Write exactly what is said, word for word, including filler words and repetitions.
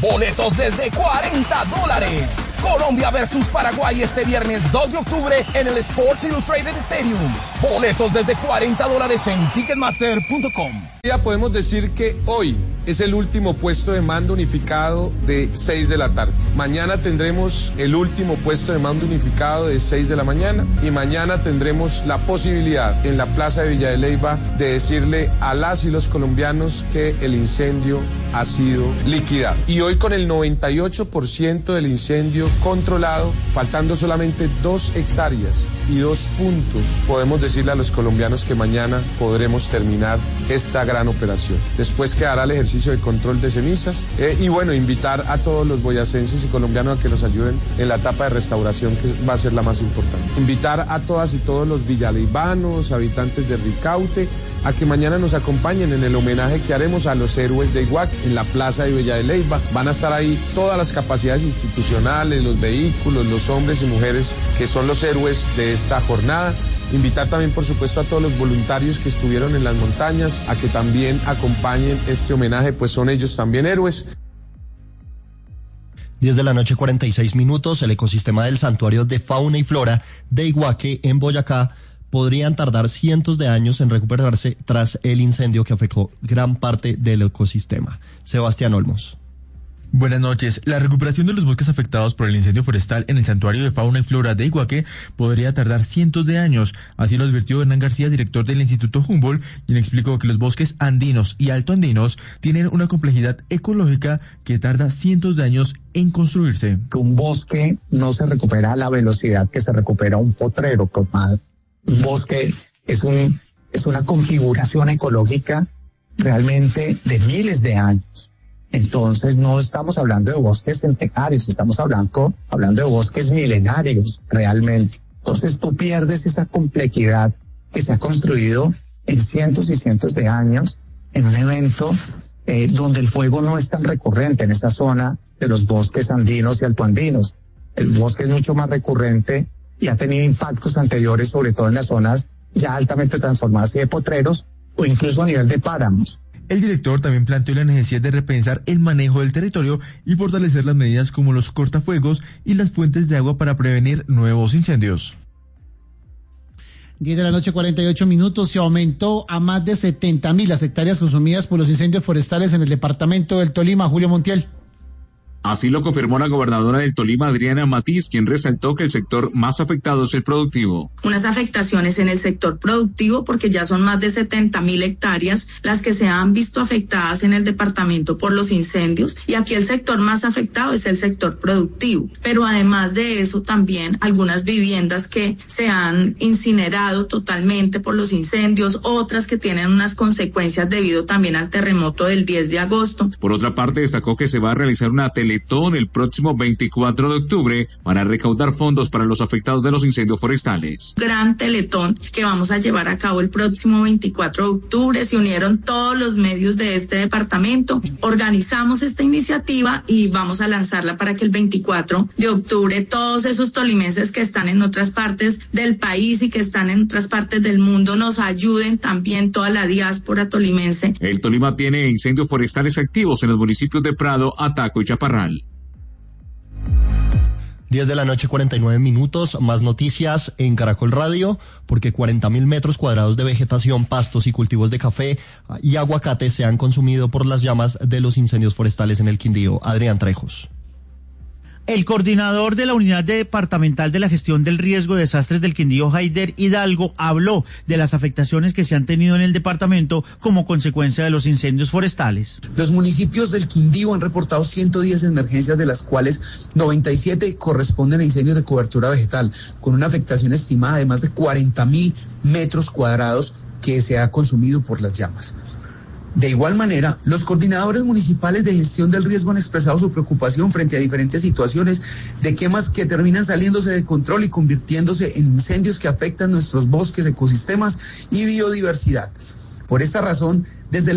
Boletos desde cuarenta dólares. Colombia versus Paraguay este viernes dos de octubre en el Sports Illustrated Stadium. Boletos desde cuarenta dólares en ticketmaster punto com. Ya podemos decir que hoy es el último puesto de mando unificado de seis de la tarde. Mañana tendremos el último puesto de mando unificado de seis de la mañana y mañana tendremos la posibilidad en la Plaza de Villa de Leyva de decirle a las y los colombianos que el incendio ha sido liquidado. Y hoy con el noventa y ocho por ciento del incendio controlado, faltando solamente dos hectáreas y dos puntos, podemos decirle a los colombianos que mañana podremos terminar esta gran operación. Después quedará el ejercicio de control de cenizas eh, y bueno, invitar a todos los boyacenses y colombianos a que nos ayuden en la etapa de restauración, que va a ser la más importante. Invitar a todas y todos los villaleivanos, habitantes de Ricaute, a que mañana nos acompañen en el homenaje que haremos a los héroes de Iguaque en la Plaza de Villa de Leyva. Van a estar ahí todas las capacidades institucionales, los vehículos, los hombres y mujeres que son los héroes de esta jornada. Invitar también, por supuesto, a todos los voluntarios que estuvieron en las montañas a que también acompañen este homenaje, pues son ellos también héroes. diez de la noche, cuarenta y seis minutos, el ecosistema del Santuario de Fauna y Flora de Iguaque, en Boyacá, podrían tardar cientos de años en recuperarse tras el incendio que afectó gran parte del ecosistema. Sebastián Olmos. Buenas noches. La recuperación de los bosques afectados por el incendio forestal en el Santuario de Fauna y Flora de Iguaque podría tardar cientos de años. Así lo advirtió Hernán García, director del Instituto Humboldt, quien explicó que los bosques andinos y altoandinos tienen una complejidad ecológica que tarda cientos de años en construirse. Un bosque no se recupera a la velocidad que se recupera un potrero, compadre. Un bosque es un es una configuración ecológica realmente de miles de años. Entonces no estamos hablando de bosques centenarios, estamos hablando, hablando de bosques milenarios realmente. Entonces tú pierdes esa complejidad que se ha construido en cientos y cientos de años en un evento eh, donde el fuego no es tan recurrente en esa zona de los bosques andinos y altoandinos. El bosque es mucho más recurrente y ha tenido impactos anteriores, sobre todo en las zonas ya altamente transformadas y de potreros o incluso a nivel de páramos. El director también planteó la necesidad de repensar el manejo del territorio y fortalecer las medidas como los cortafuegos y las fuentes de agua para prevenir nuevos incendios. diez de la noche, cuarenta y ocho minutos, se aumentó a más de setenta mil las hectáreas consumidas por los incendios forestales en el departamento del Tolima. Julio Montiel. Así lo confirmó la gobernadora del Tolima, Adriana Matiz, quien resaltó que el sector más afectado es el productivo. Unas afectaciones en el sector productivo porque ya son más de setenta mil hectáreas las que se han visto afectadas en el departamento por los incendios y aquí el sector más afectado es el sector productivo. Pero además de eso también algunas viviendas que se han incinerado totalmente por los incendios, otras que tienen unas consecuencias debido también al terremoto del diez de agosto. Por otra parte, destacó que se va a realizar una tele Teletón el próximo veinticuatro de octubre para recaudar fondos para los afectados de los incendios forestales. Gran teletón que vamos a llevar a cabo el próximo veinticuatro de octubre. Se unieron todos los medios de este departamento. Organizamos esta iniciativa y vamos a lanzarla para que el veinticuatro de octubre todos esos tolimenses que están en otras partes del país y que están en otras partes del mundo nos ayuden también, toda la diáspora tolimense. El Tolima tiene incendios forestales activos en los municipios de Prado, Ataco y Chaparral. diez de la noche, cuarenta y nueve minutos, más noticias en Caracol Radio, porque cuarenta mil metros cuadrados de vegetación, pastos y cultivos de café y aguacate se han consumido por las llamas de los incendios forestales en el Quindío. Adrián Trejos. El coordinador de la Unidad Departamental de la Gestión del Riesgo de Desastres del Quindío, Haider Hidalgo, habló de las afectaciones que se han tenido en el departamento como consecuencia de los incendios forestales. Los municipios del Quindío han reportado ciento diez emergencias, de las cuales noventa y siete corresponden a incendios de cobertura vegetal, con una afectación estimada de más de cuarenta mil metros cuadrados que se ha consumido por las llamas. De igual manera, los coordinadores municipales de gestión del riesgo han expresado su preocupación frente a diferentes situaciones de quemas que terminan saliéndose de control y convirtiéndose en incendios que afectan nuestros bosques, ecosistemas y biodiversidad. Por esta razón, desde la